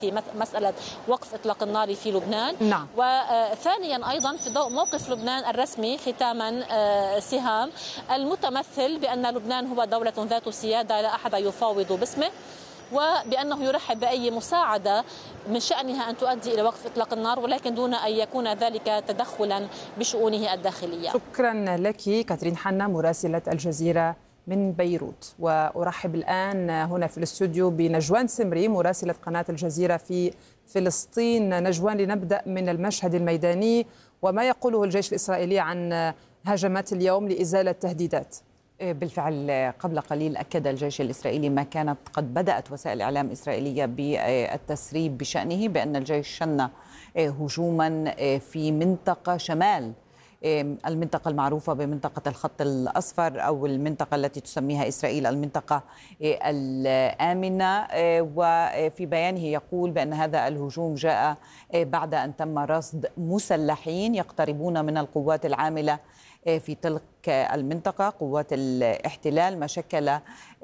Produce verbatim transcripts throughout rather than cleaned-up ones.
في مسألة وقف إطلاق النار في لبنان. نعم. وثانيا أيضا في ضوء موقف لبنان الرسمي ختاما سهام المتمثل بأن لبنان هو دولة ذات سيادة لا أحد يفاوض باسمه، وبأنه يرحب بأي مساعدة من شأنها أن تؤدي إلى وقف إطلاق النار، ولكن دون أن يكون ذلك تدخلا بشؤونه الداخلية. شكرا لك كاترين حنا مراسلة الجزيرة من بيروت. وأرحب الآن هنا في الاستوديو بنجوان سمري مراسلة قناة الجزيرة في فلسطين. نجوان، لنبدأ من المشهد الميداني وما يقوله الجيش الإسرائيلي عن هجمات اليوم لإزالة تهديدات. بالفعل قبل قليل أكد الجيش الإسرائيلي ما كانت قد بدأت وسائل إعلام إسرائيلية بالتسريب بشأنه، بأن الجيش شن هجوما في منطقة شمال المنطقة المعروفة بمنطقة الخط الأصفر، أو المنطقة التي تسميها إسرائيل المنطقة الآمنة. وفي بيانه يقول بأن هذا الهجوم جاء بعد أن تم رصد مسلحين يقتربون من القوات العاملة في تلك المنطقة، قوات الاحتلال، ما شكل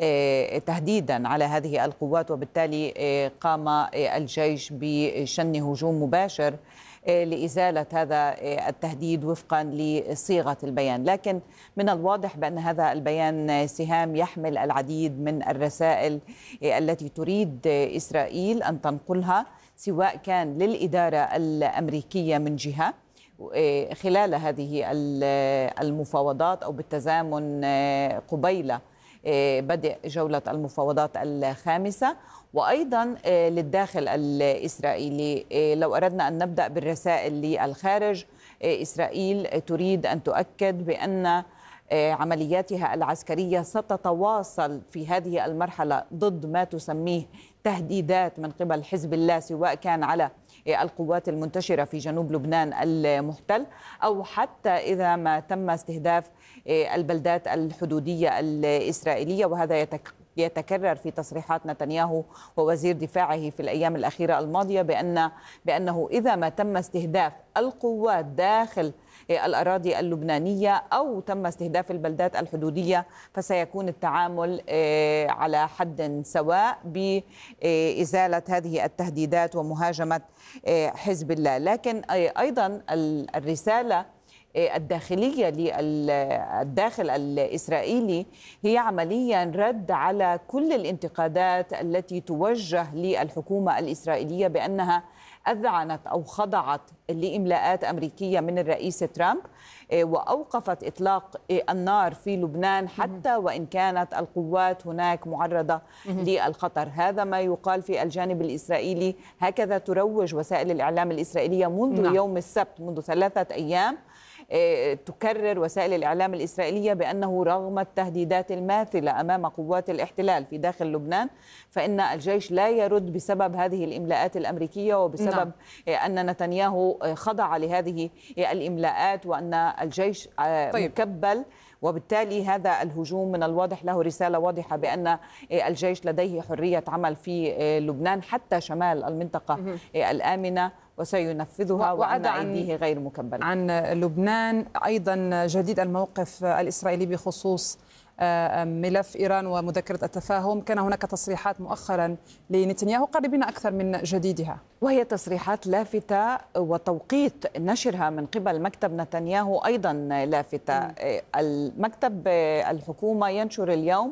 تهديدا على هذه القوات، وبالتالي قام الجيش بشن هجوم مباشر لإزالة هذا التهديد وفقا لصيغة البيان. لكن من الواضح بأن هذا البيان سهام يحمل العديد من الرسائل التي تريد إسرائيل أن تنقلها، سواء كان للإدارة الأمريكية من جهة خلال هذه المفاوضات أو بالتزامن قبيل بدء جولة المفاوضات الخامسة، وأيضا للداخل الإسرائيلي. لو أردنا أن نبدأ بالرسائل للخارج، إسرائيل تريد أن تؤكد بأن عملياتها العسكرية ستتواصل في هذه المرحلة ضد ما تسميه تهديدات من قبل حزب الله، سواء كان على القوات المنتشرة في جنوب لبنان المحتل، أو حتى إذا ما تم استهداف البلدات الحدودية الإسرائيلية. وهذا يتك يتكرر في تصريحات نتنياهو ووزير دفاعه في الأيام الأخيرة الماضية بأن بأنه إذا ما تم استهداف القوات داخل الأراضي اللبنانية أو تم استهداف البلدات الحدودية فسيكون التعامل على حد سواء بإزالة هذه التهديدات ومهاجمة حزب الله. لكن أيضا الرسالة الداخلية للداخل الإسرائيلي هي عمليا رد على كل الانتقادات التي توجه للحكومة الإسرائيلية بأنها أذعنت أو خضعت لإملاءات أمريكية من الرئيس ترامب وأوقفت إطلاق النار في لبنان حتى وإن كانت القوات هناك معرضة للخطر. هذا ما يقال في الجانب الإسرائيلي، هكذا تروج وسائل الإعلام الإسرائيلية منذ نعم. يوم السبت، منذ ثلاثة أيام تكرر وسائل الإعلام الإسرائيلية بأنه رغم التهديدات الماثلة أمام قوات الاحتلال في داخل لبنان فإن الجيش لا يرد بسبب هذه الإملاءات الأمريكية وبسبب نعم. أن نتنياهو خضع لهذه الإملاءات وأن الجيش طيب. مكبل، وبالتالي هذا الهجوم من الواضح له رسالة واضحة بأن الجيش لديه حرية عمل في لبنان حتى شمال المنطقة الآمنة، وسينفذها وأن أيديه غير مكبلة. عن لبنان أيضا جديد الموقف الإسرائيلي بخصوص ملف إيران ومذكرة التفاهم. كان هناك تصريحات مؤخرا لنتنياهو قريبين أكثر من جديدها، وهي تصريحات لافتة، وتوقيت نشرها من قبل مكتب نتنياهو أيضا لافتة. م. المكتب الحكومة ينشر اليوم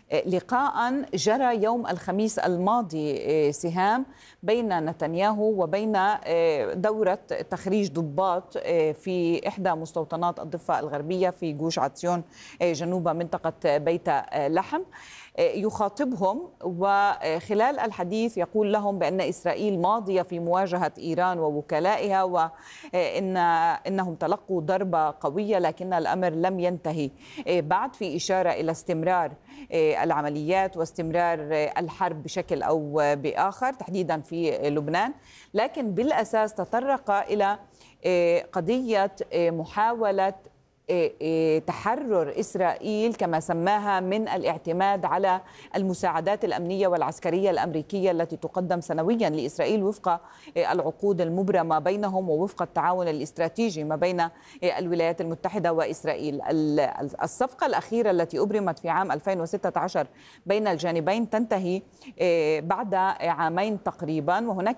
لقاء جرى يوم الخميس الماضي سهام بين نتنياهو وبين دورة تخريج ضباط في إحدى مستوطنات الضفة الغربية في جوش عطيون جنوب منطقة بيت لحم. يخاطبهم وخلال الحديث يقول لهم بأن إسرائيل ماضية في مواجهة إيران ووكلائها، وإن إنهم تلقوا ضربة قوية لكن الأمر لم ينتهي بعد، في إشارة إلى استمرار العمليات واستمرار الحرب بشكل أو بآخر تحديدا في لبنان. لكن بالأساس تطرق إلى قضية محاولة تحرر إسرائيل كما سماها من الاعتماد على المساعدات الأمنية والعسكرية الأمريكية التي تقدم سنويا لإسرائيل وفق العقود المبرمة بينهم ووفق التعاون الاستراتيجي ما بين الولايات المتحدة وإسرائيل. الصفقة الأخيرة التي أبرمت في عام ألفين وستة عشر بين الجانبين تنتهي بعد عامين تقريبا، وهناك